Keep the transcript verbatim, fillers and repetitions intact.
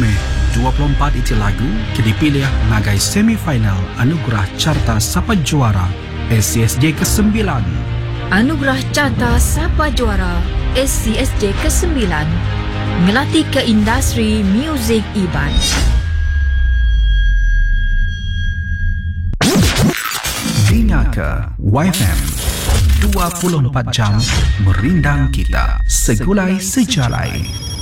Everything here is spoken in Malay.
Meh dua puluh empat itu lagu ke dipilih ngagai semifinal Anugerah Carta Sapa Juara S C S J kesembilan. Anugerah Carta Sapa Juara S C S J kesembilan ngelatih ke industri muzik Iban. Dengar ke Y F M dua puluh empat jam merindang kita segulai sejalai.